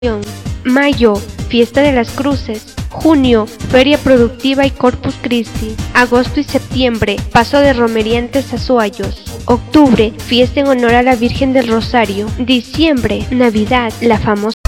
Mayo, Fiesta de las Cruces. Junio, Feria Productiva y Corpus Christi. Agosto y septiembre, Paso de Romería en Tezazuayos. Octubre, fiesta en honor a la Virgen del Rosario. Diciembre, Navidad, la famosa